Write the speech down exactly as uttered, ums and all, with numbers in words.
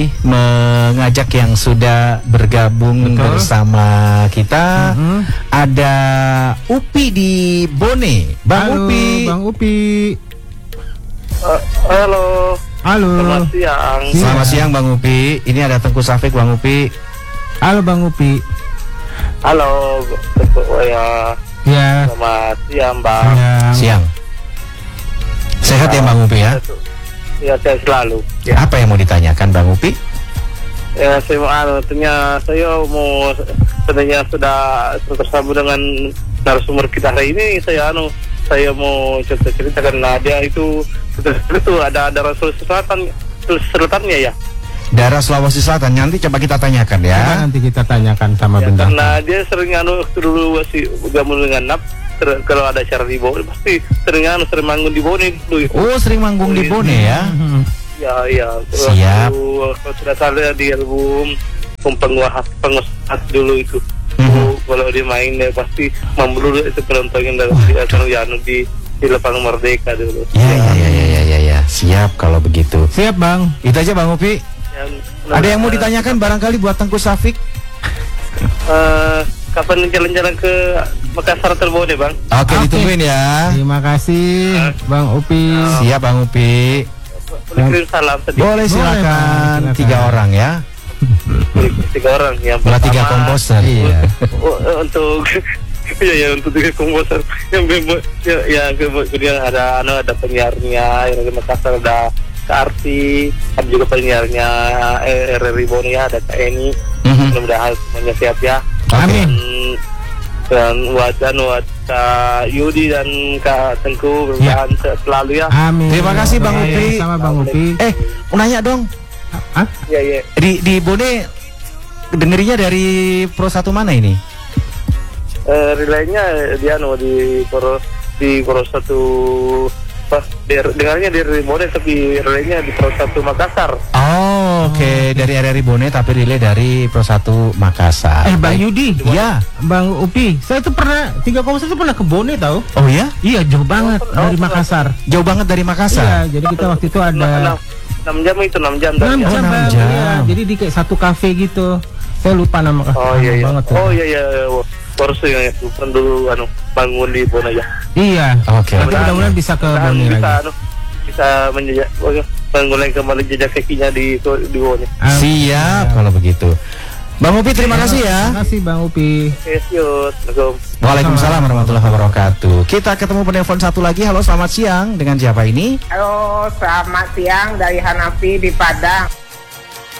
mengajak yang sudah bergabung Betul. bersama kita. Mm-hmm. Ada Upi di Bone. Bang Halo, Upi. Bang Upi. Uh, halo. Halo. Selamat siang. Selamat siang Bang Upi. Ini ada Tengku Safik Bang Upi. Halo Bang Upi. Halo. Ya. Ya. Selamat siang Bang. Siang. Siang. Sehat ya Bang Upi ya? Ya, saya selalu. Ya. Apa yang mau ditanyakan Bang Upi? Ya, saya mau anu, ternyata saya mau sebenarnya sudah tersambung dengan narasumber kita hari ini. Saya anu, saya mau cerita-cerita karena dia itu itu ada darah Sulawesi Selatan, selatannya ya. Darah Sulawesi Selatan, nanti coba kita tanyakan ya. Coba nanti kita tanyakan sama Ya, benda. karena dia sering anu waktu dulu masih gabung dengan Nap. Kalau ada acara di Bone pasti sering anu sering manggung di Bone dulu itu. Oh, sering manggung di Bone ya? Ya, ya. Siap. Kalau tidak salah di album penguasa penguasa dulu itu. Mm-hmm. Oh, kalau dia main ya pasti membelur itu penontonnya dari di acara Yanu di di lapangan Merdeka dulu. Ya, ya, ya, ya, ya, ya, ya. Siap kalau begitu. Siap Bang. Itu aja Bang Upi. Yang, Ada yang mau ditanyakan barangkali buat Tengku Safik? Uh, kapan jalan-jalan ke Makassar atau Bone Bang? Oke, Oke. ditungguin ya. Terima kasih Bang Upi. Siap Bang Upi. Boleh kirim salam sedikit. Boleh silakan. Bang. Silakan. Tiga orang ya. Tiga orang. Yang Belah pertama tiga komposer. Iya. oh, untuk ya ya untuk tiga komposer yang bebo ya, ya kemudian ada anu ada penyiarnya yang dari Makassar, ada Kak Arti, ada juga penyiarnya eh, R R I Bone ya, ada Kak Eni. Mhm. Mudah-mudahan semuanya siap ya. Amin. Dan buat dan buat Kak Yudi dan Kak Tengku mudah-mudahan sehat selalu ya. Amin. Terima kasih, Bang Baik, Upi. Sama Bang Upi. Eh, mau nanya dong. Hah? Ya ya. Di di Bone dengerinya dari Pro satu mana ini? Eh, relaynya dia no di Pro di Pro satu pas dengarnya dari Bone tapi relaynya di Pro satu Makassar. Oh, oke. Okay. Dari R R I Bone tapi relay dari Pro satu Makassar. Eh Bang Baik. Yudi. Iya. Bang Upi, saya tuh pernah tiga koma satu pernah ke Bone tahu? Oh ya? Iya, jauh banget Oh, dari oh, Makassar. Jauh banget dari Iya, Makassar. jadi kita waktu itu ada enam jam itu enam jam dari enam Oh, jam, enam Bang. jam. Iya, jadi di kayak satu kafe gitu. Saya lupa nama kafe. Oh iya iya. banget tuh. Oh iya iya. Baru saya bukan dulu anu bangun di Bone ya. Iya. Oke. Nanti mudah-mudahan bisa ke Mudah-mudahan Bone bisa lagi. anu bisa menjejak bangun kembali jejak kakinya di di Bone. Amin. Siap kalau begitu. Bang Upi terima kasih ya. Terima kasih Bang Upi. Oke, yuk. Assalamualaikum. Waalaikumsalam warahmatullahi wabarakatuh. Kita ketemu penelpon satu lagi. Halo, selamat siang. Dengan siapa ini? Halo, selamat siang dari Hanafi di Padang.